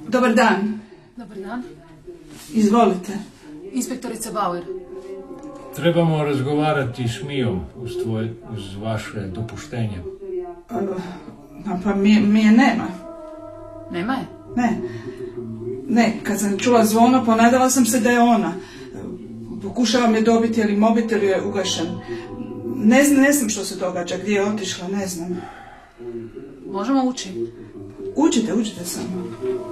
Dobar dan. Dobar dan. Izvolite. Inspektorica Bauer. Trebamo razgovarati s Mijom uz vaše dopuštenje. Pa Mije nema. Nema je? Ne, kad sam čula zvono, ponadala sam se da je ona. Pokušavam je dobiti, ali mobitel je ugašen. Ne znam što se događa, gdje je otišla, ne znam. Možemo ući? Uđite samo.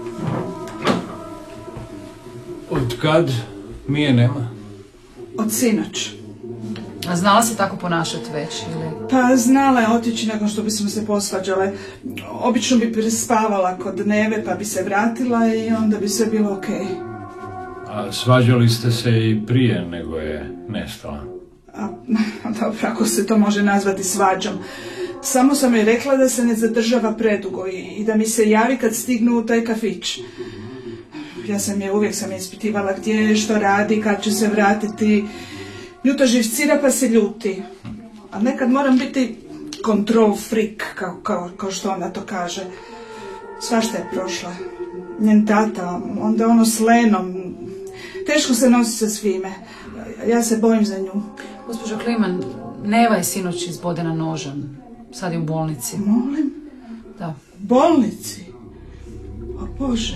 Od kad Mije nema? Od sinoć. A znala se tako ponašati već, ili? Pa znala je otići nakon što bismo se posvađale. Obično bi prespavala kod Neve, pa bi se vratila i onda bi sve bilo okej. A svađali ste se i prije nego je nestala? Dobro, ako se to može nazvati svađom. Samo sam joj rekla da se ne zadržava predugo i da mi se javi kad stignu u taj kafić. Uvijek sam je ispitivala gdje je, što radi, kad će se vratiti. Nju to živcira pa se ljuti. A nekad moram biti control freak, kao što ona to kaže. Svašta je prošla. Njen tata, onda ono s Lenom. Teško se nosi sa svime. Ja se bojim za nju. Gospođo Kliman, Neva je sinoć izbodena nožem. Sad je u bolnici. Molim? Da. Bolnici? O Bože.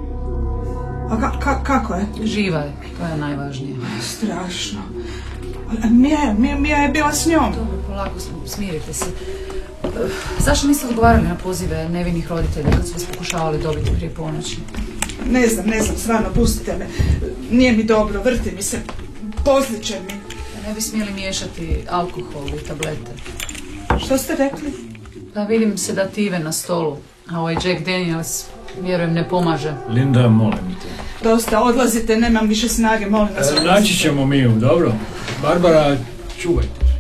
A kako je? Živa je, to je najvažnije. Strašno. Mija je bila s njom. Dobro, polako, smirite se. Zašto niste odgovarali na pozive nevinih roditelja kad su vas pokušavali dobiti prije ponoći? Ne znam, stvarno, pustite me. Nije mi dobro, vrti mi se, pozliče mi. Ne bi smjeli miješati alkohol i tablete. Što ste rekli? Da, vidim sedative na stolu, a ovaj Jack Daniels, vjerujem, ne pomaže. Linda, molim te. Dosta, odlazite, nemam više snage, molim vas. Naći ćemo Miju, dobro? Barbara, čuvajte se.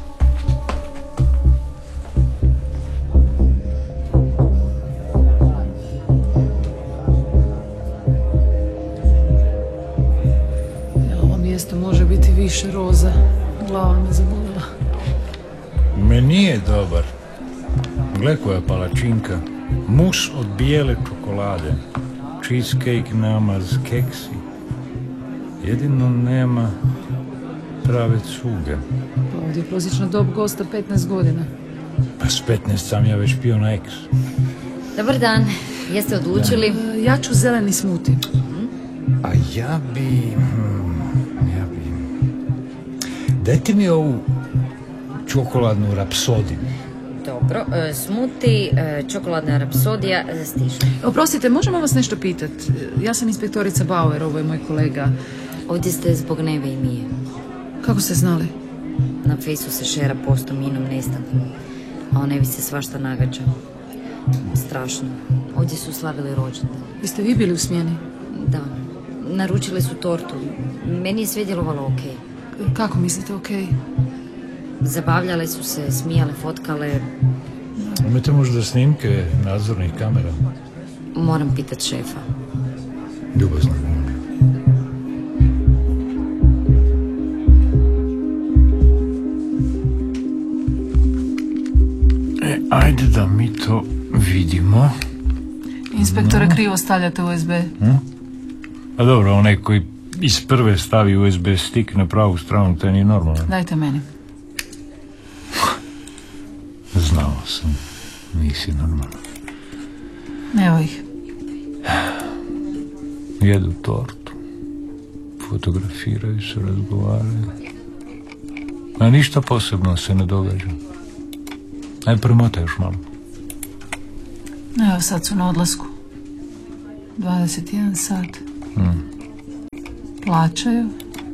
Ovo mjesto može biti više roza. Glava me zabolila. Me nije dobar. Gle koja palačinka. Mus od bijele čokolade. Cheesecake namaz, keksi. Jedino nema prave cuge. Pa ovdje je prosječna dob gosta 15 godina. Pa s 15 sam ja već pio na eks. Dobar dan, jeste odlučili? Ja ću zeleni smuti. A ja bi... Dajte mi ovu čokoladnu rapsodiju. Dobro, smuti, čokoladna rapsodija, stiže. Oprostite, možemo vas nešto pitati? Ja sam inspektorica Bauer, ovo je moj kolega. Ovdje ste zbog Neve i Mije. Kako ste znali? Na fejsu se šera postom Minom nestankom, a o Nevi se svašta nagađa. Strašno. Ovdje su slavili rođendan. Jeste vi bili u smjeni? Da. Naručili su tortu. Meni je sve djelovalo okej. Kako mislite okej? Zabavljale su se, smijale, fotkale. Imate možda snimke nadzornih kamera? Moram pitat šefa. Ljubazno. Ajde da mi to vidimo. Inspektore, krivo stavljate USB. A dobro, onaj koji iz prve stavi USB stick na pravu stranu, to nije normalno. Dajte meni. Znao sam, nisi normalno. Evo ih. Jedu tortu, fotografiraju se, razgovaraju. A ništa posebno se ne događa. Aj, premotaj još malo. Evo, sad su na odlasku. 21 sat. Plaćaju.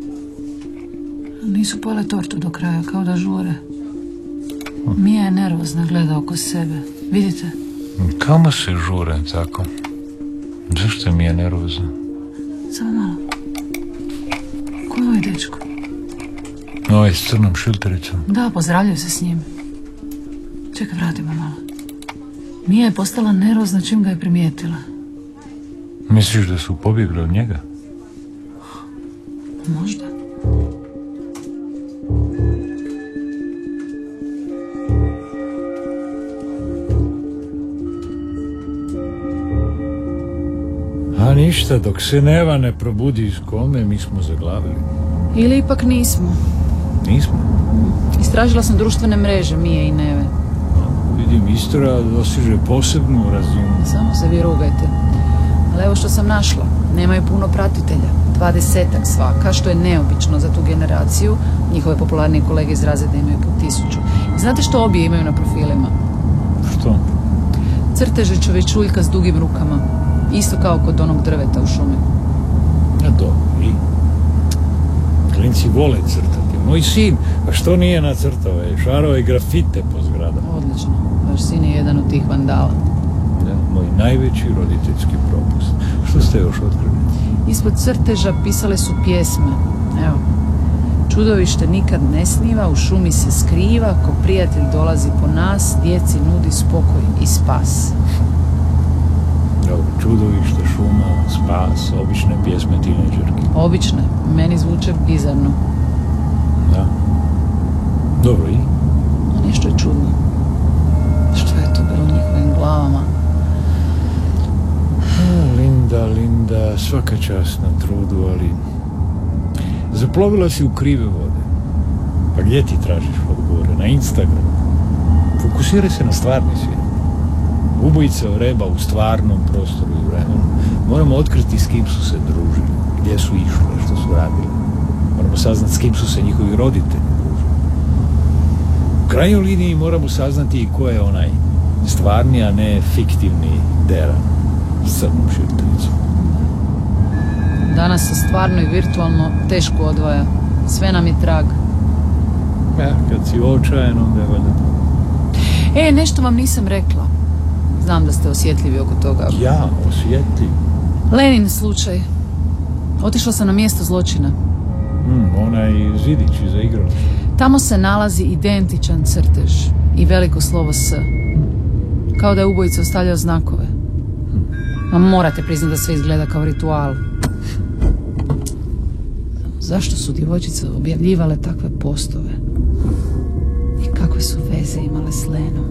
Nisu pojele tortu do kraja, kao da žure. Mija je nervozna, gleda oko sebe. Vidite? Kamo se žure tako? Zašto je Mija nervozna? Samo malo. Ko je ovaj dečko? Ovaj s crnom šiltericom. Da, pozdravljaju se s njim. Čekaj, vratimo malo. Mija je postala nervozna čim ga je primijetila. Misliš da su pobjegli od njega? Možda. A ništa, dok se Neva ne probudi iz kome, mi smo zaglavili. Ili ipak nismo. Nismo. Istražila sam društvene mreže Mije i Neve. Vidim, istraga dosiže posebnu razinu. Samo se vi rugajte. Ali evo što sam našla. Nemaju puno pratitelja. 20-ak svaka, što je neobično za tu generaciju. Njihove popularnije kolege izraze da imaju po 1000. I znate što obje imaju na profilima? Što? Crteže čovječuljka s dugim rukama. Isto kao kod onog drveta u šumi. A dobro, i? Klinci vole crtati. Moj sin, a što nije nacrtao? Šarove grafite po zgradama. Odlično. Vaš sin je jedan od tih vandala. Da, moj najveći roditeljski propust. Što ste još otkrili? Ispod crteža pisale su pjesme. Evo. Čudovište nikad ne sniva, u šumi se skriva, ko prijatelj dolazi po nas, djeci nudi spokoj i spas. Dobro, čudovište, šuma, spas, obične pjesme tineđerke. Obične, meni zvuče bizarno. Da. Dobro, i? A nešto je čudno. Što je to bilo u njihovim glavama? Linda, svaka čast na trudu, ali zaplovila si u krive vode. Pa gdje ti tražiš odgovore? Na Instagramu. Fokusiraj se na stvarni svijet. Ubojice oreba u stvarnom prostoru i vremenu. Moramo otkriti s kim su se družili, gdje su išli, što su radili. Moramo saznati s kim su se njihovi roditelji družili. U krajnjoj liniji moramo saznati i ko je onaj stvarni, a ne fiktivni Deran s crnom širtenicom. Danas se stvarno i virtualno teško odvaja. Sve nam je trag. Ja, kad si očajan, onda je valjda. Nešto vam nisam rekla. Znam da ste osjetljivi oko toga. Ja, osjetljiv. Lenin slučaj. Otišla sam na mjesto zločina. Onaj zidić iza igrališta. Tamo se nalazi identičan crtež i veliko slovo S. Kao da je ubojica ostavljao znakove. Ma morate priznati da sve izgleda kao ritual. Zašto su djevojčice objavljivale takve postove? I kakve su veze imale s Lenom?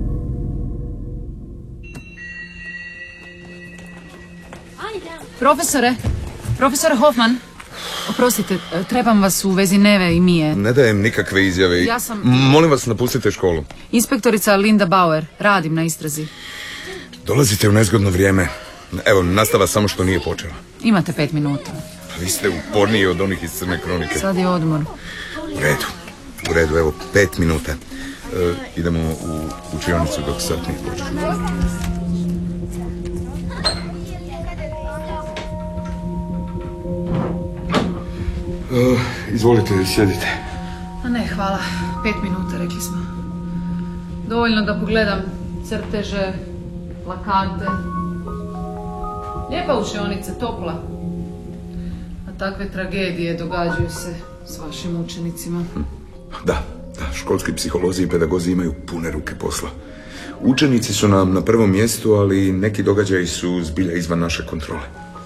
Profesore Hoffman, oprostite, trebam vas u vezi Neve i Mije. Ne dajem nikakve izjave. Molim vas, napustite školu. Inspektorica Linda Bauer, radim na istrazi. Dolazite u nezgodno vrijeme. Evo, nastava samo što nije počela. Imate 5 minuta. Vi ste uporniji od onih iz Crne kronike. Sad je odmor. U redu, evo, 5 minuta. Idemo u učionicu dok sad nije počela. Izvolite, sjedite. A ne, hvala. 5 minuta, rekli smo. Dovoljno da pogledam crteže, plakate. Lijepa učionica, topla. A takve tragedije događaju se s vašim učenicima. Da, školski psiholozi i pedagozi imaju pune ruke posla. Učenici su nam na prvom mjestu, ali neki događaji su zbilja izvan naše kontrole.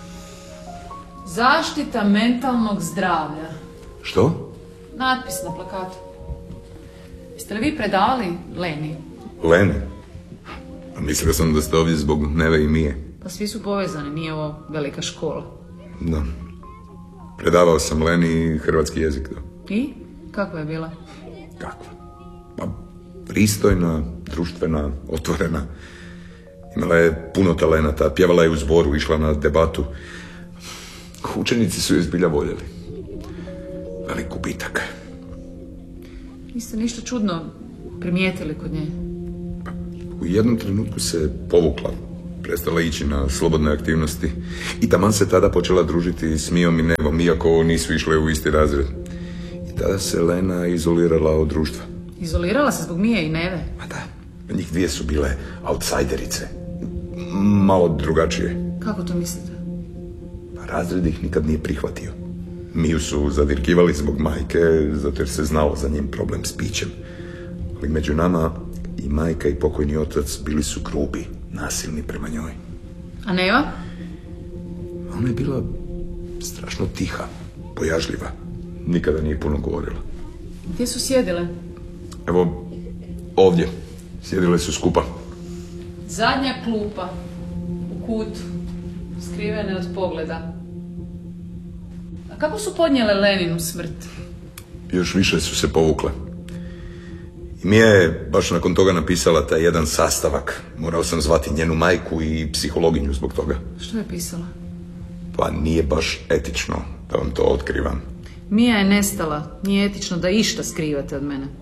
Zaštita mentalnog zdravlja. Što? Natpis na plakatu. Jeste li vi predavali Leni? Leni? A mislio sam da ste ovdje zbog Neve i Mije. Pa svi su povezani, nije ovo velika škola. Da. Predavao sam Leni hrvatski jezik, da. I? Kakva je bila? Kakva? Pa pristojna, društvena, otvorena. Imala je puno talenata, pjevala je u zboru, išla na debatu. Učenici su je zbilja voljeli. Velik gubitak. Niste ništa čudno primijetili kod nje? U jednom trenutku se povukla, prestala ići na slobodne aktivnosti i taman se tada počela družiti s Mijom i Nevom, iako nisu išle u isti razred. I tada se Lena izolirala od društva. Izolirala se zbog Mije i Neve? Pa da, njih dvije su bile outsiderice. Malo drugačije. Kako to mislite? Pa razred ih nikad nije prihvatio. Miju su zadirkivali zbog majke, zato jer se znalo za njen problem s pićem. Ali među nama i majka i pokojni otac bili su grubi, nasilni prema njoj. A Neva? Ona je bila strašno tiha, bojažljiva. Nikada nije puno govorila. Gdje su sjedile? Evo, ovdje. Sjedile su skupa. Zadnja klupa. U kutu. skrivene od pogleda. A kako su podnijele Leninu smrt? Još više su se povukle. I Mija je baš nakon toga napisala taj jedan sastavak. Morao sam zvati njenu majku i psihologinju zbog toga. Što je pisala? Pa nije baš etično da vam to otkrivam. Mija je nestala. Nije etično da išta skrivate od mene.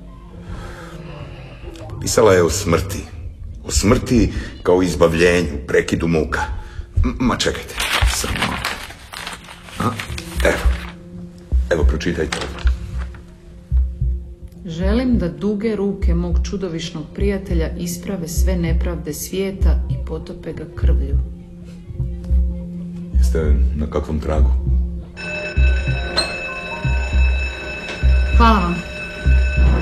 Pisala je o smrti. O smrti kao izbavljenju, prekidu muka. Ma čekajte, samo. Evo, pročitajte ovo. Želim da duge ruke mog čudovišnog prijatelja isprave sve nepravde svijeta i potope ga krvlju. Jeste na kakvom tragu? Hvala vam.